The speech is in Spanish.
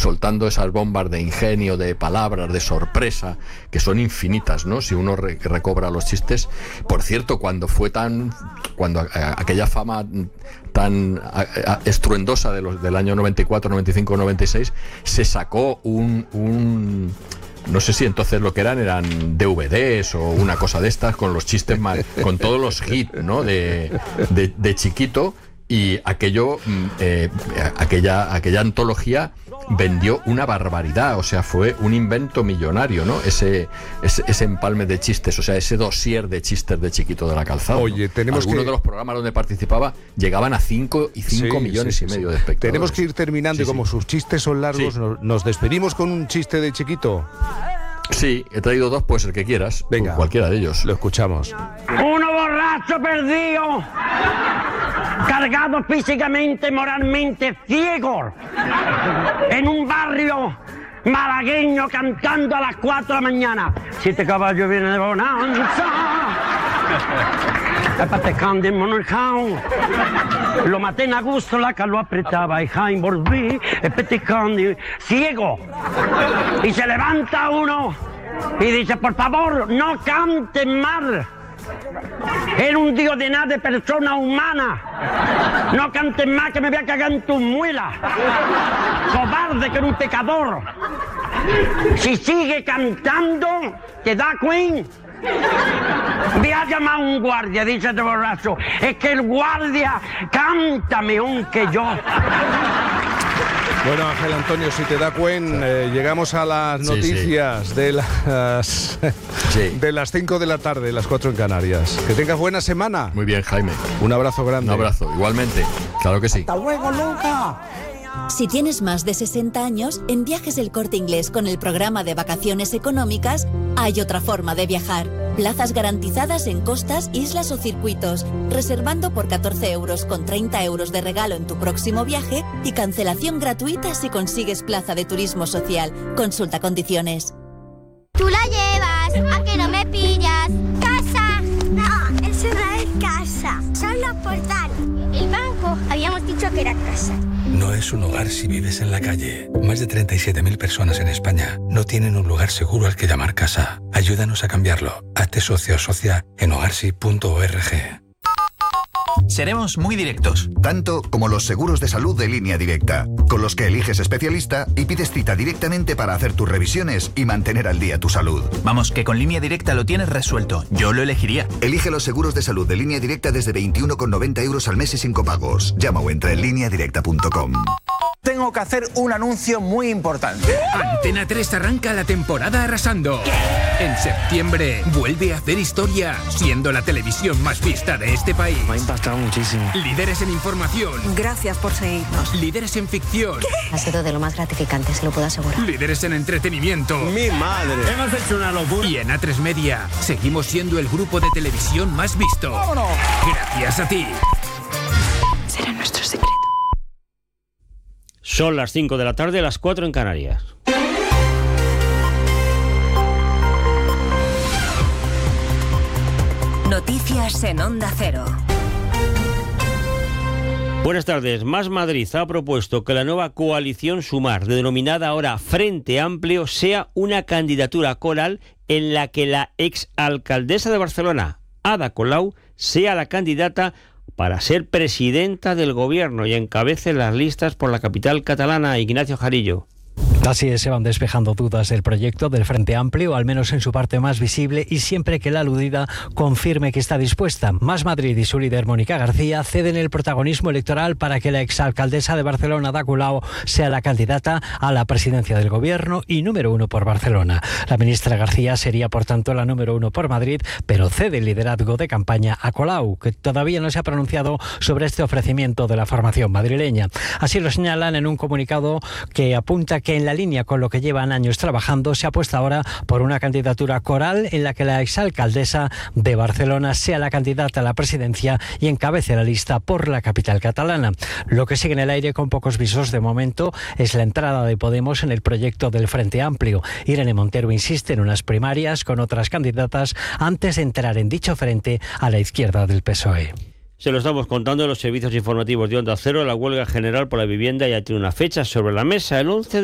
soltando esas bombas de ingenio, de palabras, de sorpresa, que son infinitas, ¿no? Si uno recobra los chistes. Por cierto, cuando aquella fama tan estruendosa del año 94, 95, 96, se sacó un no sé si entonces lo que eran DVDs o una cosa de estas, con los chistes con todos los hits, ¿no? de Chiquito, y aquella antología vendió una barbaridad, o sea, fue un invento millonario, ¿no? Ese empalme de chistes, o sea, ese dossier de chistes de Chiquito de la Calzada. Oye, ¿no? Algunos de los programas donde participaba llegaban a 5 millones y medio de espectadores. Tenemos que ir terminando y como sus chistes son largos, nos despedimos con un chiste de Chiquito. Sí, he traído dos, pues el que quieras. Venga, cualquiera de ellos. Lo escuchamos. Uno borracho perdido, cargado físicamente, moralmente, ciego, en un barrio malagueño cantando a las 4 de la mañana. 7 caballos vienen de bonanza. Patecando en Monojao, lo maté en agosto, la que lo apretaba y Jaime volví, petecando, ciego. Y se levanta uno y dice, por favor, no cante mal. Era un dios de nada, de persona humana. No cantes más que me voy a cagar en tus muelas. Cobarde, que era un pecador. Si sigue cantando, ¿te da cuenta? Voy a llamar a un guardia, dice este borracho. Es que el guardia canta mejor que yo. Bueno, Ángel Antonio, si te da cuenta, llegamos a las noticias de las 5 de la tarde, las 4 en Canarias. Que tengas buena semana. Muy bien, Jaime. Un abrazo grande. Un abrazo, igualmente. Claro que sí. ¡Hasta luego, Luca! Si tienes más de 60 años, en Viajes El Corte Inglés con el programa de vacaciones económicas, hay otra forma de viajar. Plazas garantizadas en costas, islas o circuitos, reservando por 14 euros con 30 euros de regalo en tu próximo viaje y cancelación gratuita si consigues plaza de turismo social. Consulta condiciones. Tú la llevas, ¿a que no me pillas? ¡Casa! No, eso no es casa, son los portales. El banco, habíamos dicho que era casa. No es un hogar si vives en la calle. Más de 37.000 personas en España no tienen un lugar seguro al que llamar casa. Ayúdanos a cambiarlo. Hazte socio o socia en hogarsi.org. Seremos muy directos. Tanto como los seguros de salud de Línea Directa, con los que eliges especialista y pides cita directamente para hacer tus revisiones y mantener al día tu salud. Vamos, que con Línea Directa lo tienes resuelto. Yo lo elegiría. Elige los seguros de salud de Línea Directa desde 21,90 euros al mes y sin copagos. Llama o entra en lineadirecta.com. Tengo que hacer un anuncio muy importante. Antena 3 arranca la temporada arrasando. En septiembre vuelve a hacer historia, siendo la televisión más vista de este país. Me ha impactado muchísimo. Líderes en información. Gracias por seguirnos. Líderes en ficción. ¿Qué? Ha sido de lo más gratificante, se lo puedo asegurar. Líderes en entretenimiento. ¡Mi madre! Hemos hecho una locura. Y en A3 Media seguimos siendo el grupo de televisión más visto. ¡Vámonos! Gracias a ti. Será nuestro secreto. Son las 5 de la tarde, las 4 en Canarias. Noticias en Onda Cero. Buenas tardes. Más Madrid ha propuesto que la nueva coalición Sumar, denominada ahora Frente Amplio, sea una candidatura coral en la que la exalcaldesa de Barcelona, Ada Colau, sea la candidata para ser presidenta del gobierno y encabece las listas por la capital catalana. Ignacio Jarillo. Así es, se van despejando dudas del proyecto del Frente Amplio, al menos en su parte más visible, y siempre que la aludida confirme que está dispuesta. Más Madrid y su líder, Mónica García, ceden el protagonismo electoral para que la exalcaldesa de Barcelona, Ada Colau, sea la candidata a la presidencia del gobierno y número 1 por Barcelona. La ministra García sería, por tanto, la número 1 por Madrid, pero cede el liderazgo de campaña a Colau, que todavía no se ha pronunciado sobre este ofrecimiento de la formación madrileña. Así lo señalan en un comunicado que apunta que en la línea con lo que llevan años trabajando, se apuesta ahora por una candidatura coral en la que la exalcaldesa de Barcelona sea la candidata a la presidencia y encabece la lista por la capital catalana. Lo que sigue en el aire con pocos visos de momento es la entrada de Podemos en el proyecto del Frente Amplio. Irene Montero insiste en unas primarias con otras candidatas antes de entrar en dicho frente a la izquierda del PSOE. Se lo estamos contando en los servicios informativos de Onda Cero. La huelga general por la vivienda ya tiene una fecha sobre la mesa, el 11 de